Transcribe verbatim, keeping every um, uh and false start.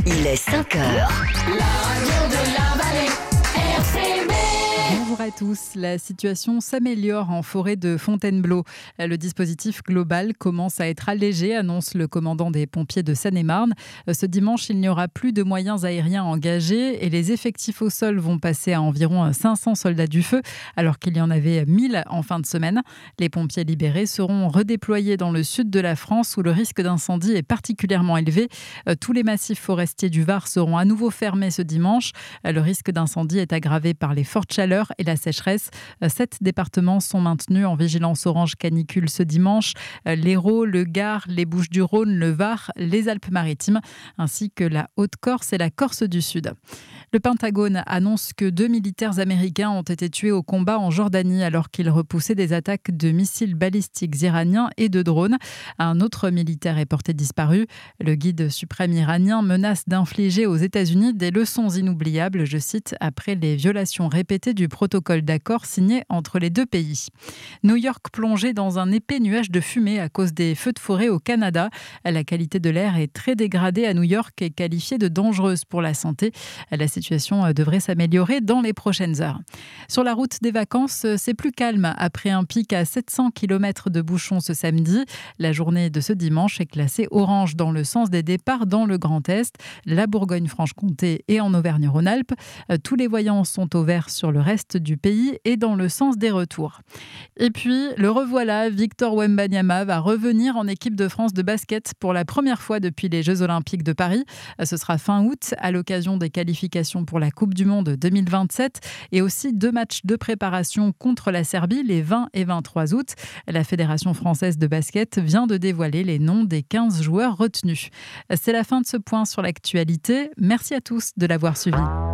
Il est cinq heures. La radio de la vallée, R C B. Bonjour à tous. La situation s'améliore en forêt de Fontainebleau. Le dispositif global commence à être allégé, annonce le commandant des pompiers de Seine-et-Marne. Ce dimanche, il n'y aura plus de moyens aériens engagés et les effectifs au sol vont passer à environ cinq cents soldats du feu, alors qu'il y en avait mille en fin de semaine. Les pompiers libérés seront redéployés dans le sud de la France où le risque d'incendie est particulièrement élevé. Tous les massifs forestiers du Var seront à nouveau fermés ce dimanche. Le risque d'incendie est aggravé par les fortes chaleurs et la sécheresse. Sept départements sont maintenus en vigilance orange canicule ce dimanche. L'Hérault, le Gard, les Bouches-du-Rhône, le Var, les Alpes-Maritimes, ainsi que la Haute-Corse et la Corse du Sud. Le Pentagone annonce que deux militaires américains ont été tués au combat en Jordanie alors qu'ils repoussaient des attaques de missiles balistiques iraniens et de drones. Un autre militaire est porté disparu. Le guide suprême iranien menace d'infliger aux États-Unis des leçons inoubliables, je cite, après les violations répétées du protocole d'accord signé entre les deux pays. New York plongé dans un épais nuage de fumée à cause des feux de forêt au Canada. La qualité de l'air est très dégradée à New York et qualifiée de dangereuse pour la santé. La situation devrait s'améliorer dans les prochaines heures. Sur la route des vacances, c'est plus calme après un pic à sept cents kilomètres de bouchons ce samedi. La journée de ce dimanche est classée orange dans le sens des départs dans le Grand Est, la Bourgogne-Franche-Comté et en Auvergne-Rhône-Alpes. Tous les voyants sont au vert sur le reste du pays et dans le sens des retours. Et puis, le revoilà, Victor Wembanyama va revenir en équipe de France de basket pour la première fois depuis les Jeux Olympiques de Paris. Ce sera fin août à l'occasion des qualifications pour la Coupe du Monde deux mille vingt-sept et aussi deux matchs de préparation contre la Serbie les vingt et vingt-trois août. La Fédération française de basket vient de dévoiler les noms des quinze joueurs retenus. C'est la fin de ce point sur l'actualité. Merci à tous de l'avoir suivi.